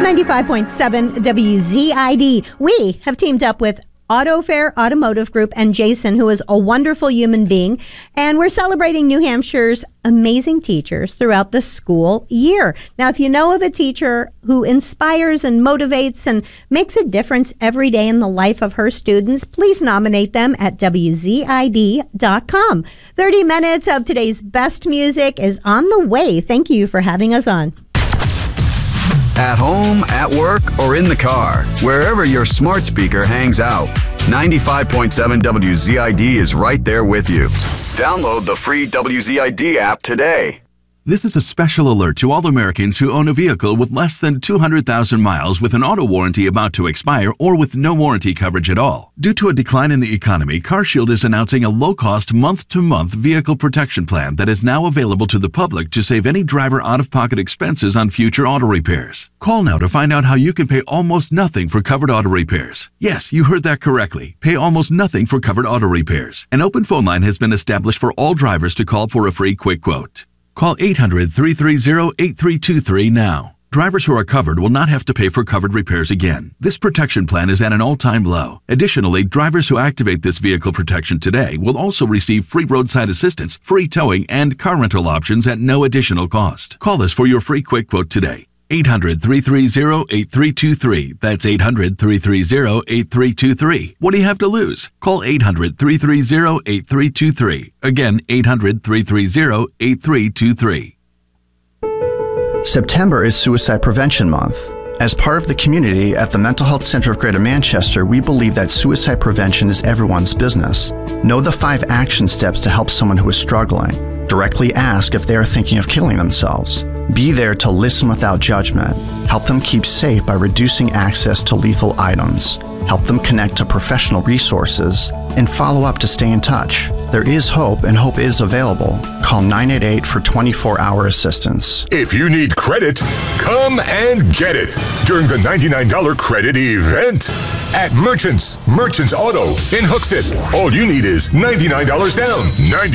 95.7 WZID. We have teamed up with AutoFair Automotive Group and Jason, who is a wonderful human being, and we're celebrating New Hampshire's amazing teachers throughout the school year. Now, if you know of a teacher who inspires and motivates and makes a difference every day in the life of her students, please nominate them at WZID.com. 30 minutes of today's best music is on the way. Thank you for having us on. At home, at work, or in the car, wherever your smart speaker hangs out, 95.7 WZID is right there with you. Download the free WZID app today. This is a special alert to all Americans who own a vehicle with less than 200,000 miles with an auto warranty about to expire or with no warranty coverage at all. Due to a decline in the economy, CarShield is announcing a low-cost month-to-month vehicle protection plan that is now available to the public to save any driver out-of-pocket expenses on future auto repairs. Call now to find out how you can pay almost nothing for covered auto repairs. Yes, you heard that correctly. Pay almost nothing for covered auto repairs. An open phone line has been established for all drivers to call for a free quick quote. Call 800-330-8323 now. Drivers who are covered will not have to pay for covered repairs again. This protection plan is at an all-time low. Additionally, drivers who activate this vehicle protection today will also receive free roadside assistance, free towing, and car rental options at no additional cost. Call us for your free quick quote today. 800-330-8323. That's 800-330-8323. What do you have to lose? Call 800-330-8323. Again, 800-330-8323. September is Suicide Prevention Month. As part of the community at the Mental Health Center of Greater Manchester, we believe that suicide prevention is everyone's business. Know the 5 action steps to help someone who is struggling. Directly ask if they are thinking of killing themselves. Be there to listen without judgment. Help them keep safe by reducing access to lethal items. Help them connect to professional resources. And follow up to stay in touch. There is hope, and hope is available. Call 988 for 24-hour assistance. If you need credit, come and get it during the $99 credit event at Merchants Auto in Hooksett. All you need is $99 down,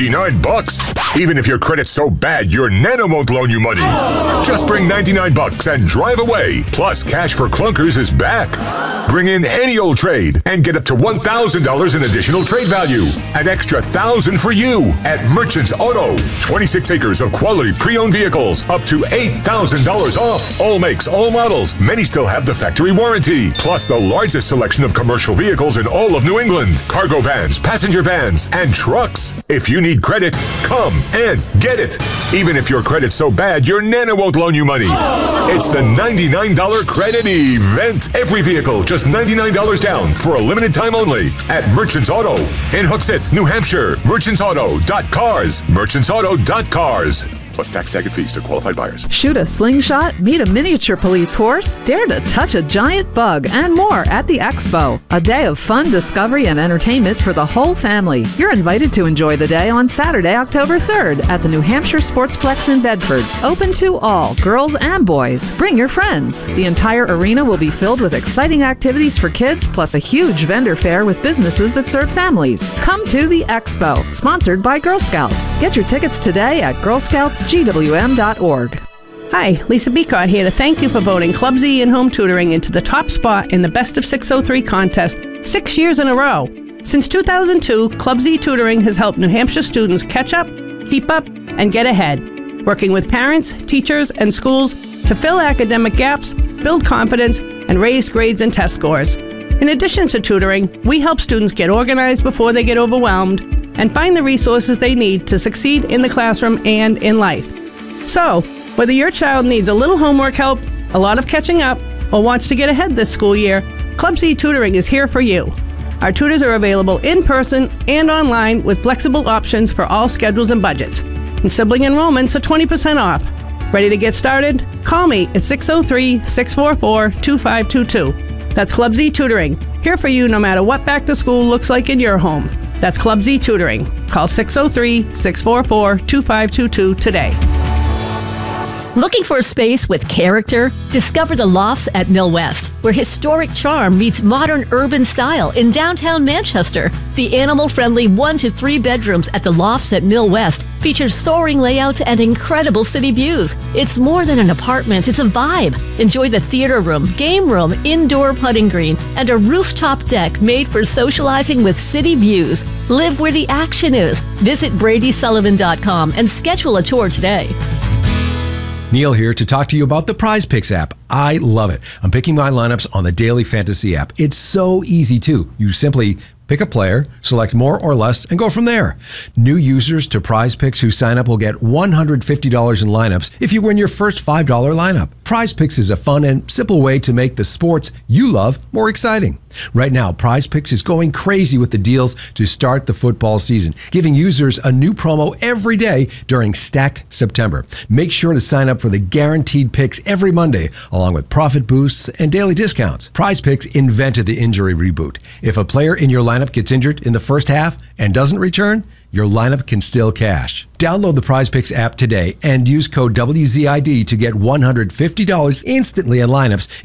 $99. Even if your credit's so bad, your Nana won't loan you money. Just bring $99 and drive away. Plus, Cash for Clunkers is back. Bring in any old trade and get up to $1,000 in additional trade value. An extra $1,000 for you at Merchants Auto. 26 acres of quality pre-owned vehicles, up to $8,000 off. All makes, all models. Many still have the factory warranty. Plus the largest selection of commercial vehicles in all of New England. Cargo vans, passenger vans, and trucks. If you need credit, come and get it. Even if your credit's so bad, your Nana won't loan you money. It's the $99 credit event. Every vehicle, just $99 down for a limited time only at Merchants Auto in Hooksett, New Hampshire. Merchantsauto.cars. Merchantsauto.cars. Plus tax, tag, and fees to qualified buyers. Shoot a slingshot, meet a miniature police horse, dare to touch a giant bug, and more at the Expo. A day of fun, discovery, and entertainment for the whole family. You're invited to enjoy the day on Saturday, October 3rd at the New Hampshire Sportsplex in Bedford. Open to all, girls and boys. Bring your friends. The entire arena will be filled with exciting activities for kids, plus a huge vendor fair with businesses that serve families. Come to the Expo, sponsored by Girl Scouts. Get your tickets today at girlscoutsgwm.org. Hi, Lisa Beacott here to thank you for voting Club Z and Home Tutoring into the top spot in the Best of 603 contest 6 years in a row. Since 2002, Club Z Tutoring has helped New Hampshire students catch up, keep up, and get ahead, working with parents, teachers, and schools to fill academic gaps, build confidence, and raise grades and test scores. In addition to tutoring, we help students get organized before they get overwhelmed and find the resources they need to succeed in the classroom and in life. So, whether your child needs a little homework help, a lot of catching up, or wants to get ahead this school year, Club Z Tutoring is here for you. Our tutors are available in person and online with flexible options for all schedules and budgets. And sibling enrollments are 20% off. Ready to get started? Call me at 603-644-2522. That's Club Z Tutoring, here for you no matter what back to school looks like in your home. That's Club Z Tutoring. Call 603-644-2522 today. Looking for a space with character? Discover the Lofts at Mill West, where historic charm meets modern urban style in downtown Manchester. The animal-friendly 1 to 3 bedrooms at the Lofts at Mill West features soaring layouts and incredible city views. It's more than an apartment, it's a vibe. Enjoy the theater room, game room, indoor putting green, and a rooftop deck made for socializing with city views. Live where the action is. Visit BradySullivan.com and schedule a tour today. Neil here to talk to you about the Prize Picks app. I love it. I'm picking my lineups on the Daily Fantasy app. It's so easy too. You simply pick a player, select more or less, and go from there. New users to Prize Picks who sign up will get $150 in lineups if you win your first $5 lineup. Prize Picks is a fun and simple way to make the sports you love more exciting. Right now, Prize Picks is going crazy with the deals to start the football season, giving users a new promo every day during Stacked September. Make sure to sign up for the guaranteed picks every Monday, along with profit boosts and daily discounts. Prize Picks invented the injury reboot. If a player in your lineup gets injured in the first half and doesn't return, your lineup can still cash. Download the Prize Picks app today and use code WZID to get $150 instantly in lineups